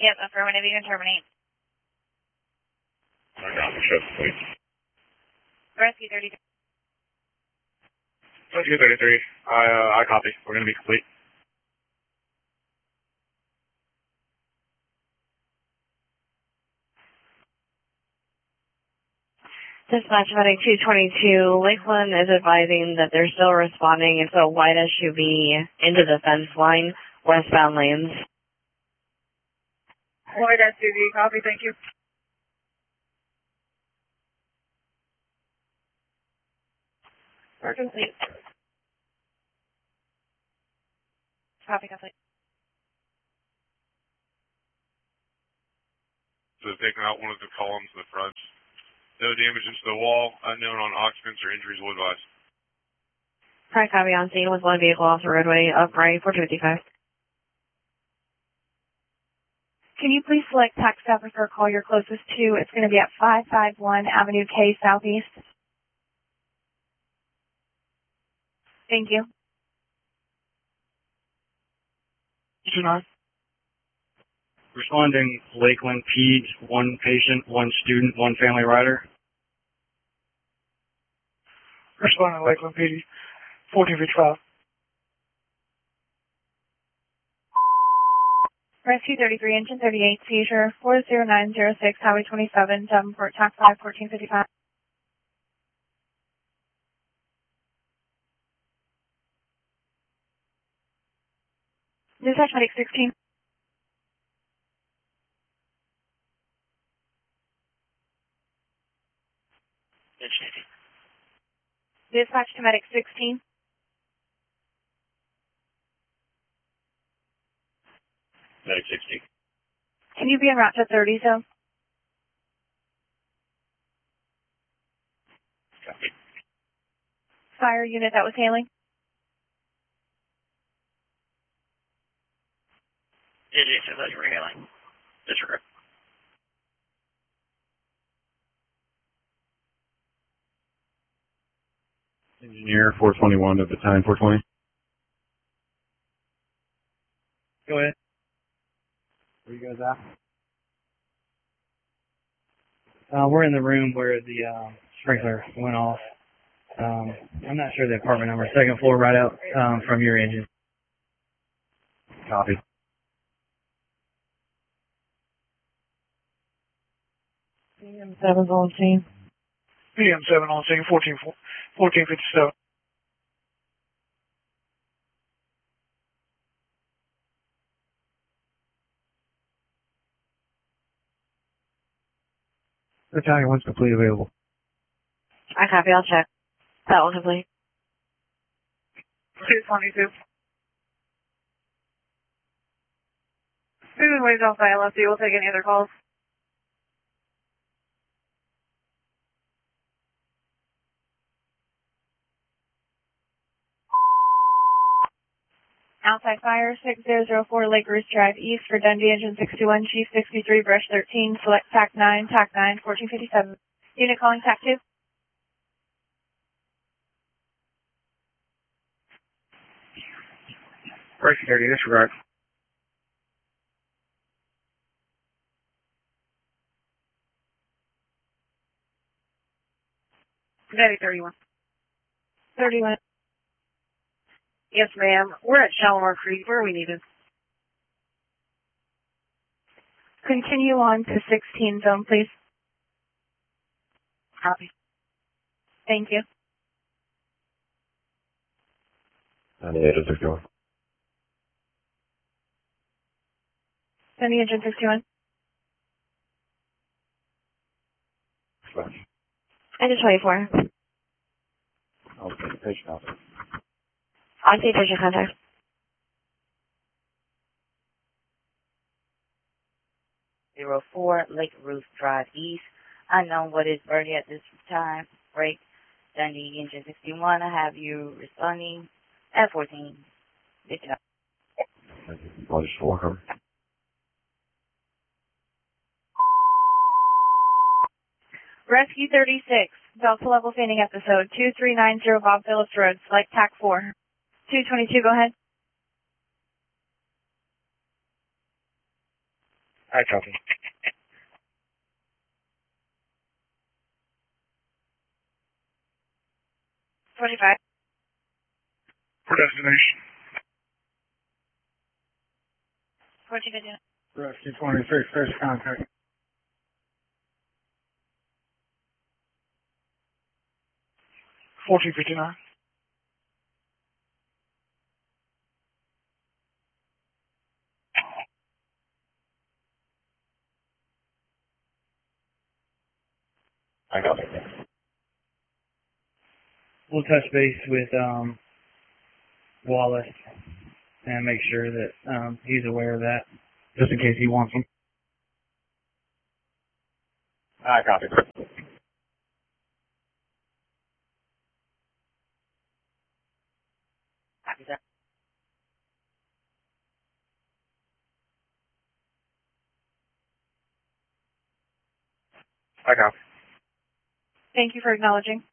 Yep, affirmative, you can terminate. I got the ship, please. Rescue 33. Rescue 33, I copy. We're going to be complete. Dispatch Medic 222, Lakeland is advising that they're still responding. It's a white SUV into the fence line, westbound lanes. White SUV, copy, thank you. We're complete. Copy, complete. So they've taken out one of the columns in the front. No damages to the wall, unknown on occupants or injuries will advise. Prime copy on scene with one vehicle off the roadway, upright, 455. Can you please select tax officer call you're closest to? It's going to be at 551 Avenue K Southeast. Thank you. Responding Lakeland Peds, one patient, one student, one family rider. Responding Lakeland PD, 1455. Rescue 33, engine 38, seizure 40906, Highway 27, Davenport, TAC 5, 1455. Dispatch Medic 16. Dispatch to Medic 16. Medic 60. Can you be en route to 30 zone? Copy. Fire unit that was hailing. It is, I thought you were hailing. Disregard. Engineer 421 to battalion 420. Go ahead. Where you guys at? We're in the room where the sprinkler went off. I'm not sure the apartment number. Second floor, right out from your engine. Copy. PM7's on scene. PM7 on scene, 1457. Battalion 1's completely available. I copy, I'll check. That one complete. 222. Susan waves off by LFD. We'll take any other calls. Outside fire, 6004 Lake Rouge Drive East for Dundee Engine 61, Chief 63, Brush 13, select TAC 9, TAC 9, 1457. Unit calling TAC 2. Right, security, disregard. Very 31. 31. Yes, ma'am. We're at Shalimar Creek. Where are we needed? Continue on to 16 zone, please. Copy. Thank you. 98 is going. Dundee Engine 61. Engine 24. Okay, patient out. On scene patient contact. Zero 04 Lake Rouge Drive East. Unknown what is burning at this time. Break. Dundee Engine 61. I have you responding at 14. I'll just walk over. Rescue 36. Delta level standing episode 2390 Bob Phillips Road. Select TAC 4. 222, go ahead. I copy. 25. For destination. 1459. Rescue 26, first contact. $14.59. I copy. We'll touch base with Wallace and make sure that he's aware of that, just in case he wants them. I copy. Copy, sir. I copy. Thank you for acknowledging.